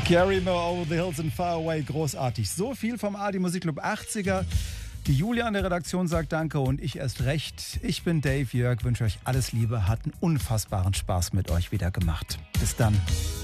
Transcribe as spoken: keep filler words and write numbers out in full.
Carry Me Over the Hills and Far Away, großartig. So viel vom A D Musikclub achtziger. Die Julia an der Redaktion sagt Danke und ich erst recht. Ich bin Dave Jörg, wünsche euch alles Liebe, hat einen unfassbaren Spaß mit euch wieder gemacht. Bis dann.